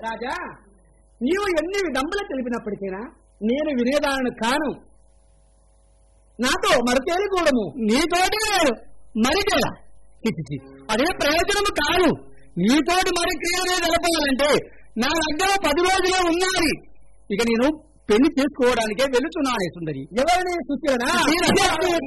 రాజా, నీవు ఎన్ని విడంబులు తెలిపినప్పటికైనా నేను వినేదాలను కాను. నాతో మరతేలికూడము. నీతోటి మరికేలా అదే ప్రయోజనము కాదు. నీతోటి మరి క్రియనే జరపాలంటే నా దగ్గర 10 రోజులే ఉన్నాయి. ఇక నేను పెళ్లి చేసుకోవడానికే వెళుతున్నానే సుందరి. ఎవరిని సుశీలనా?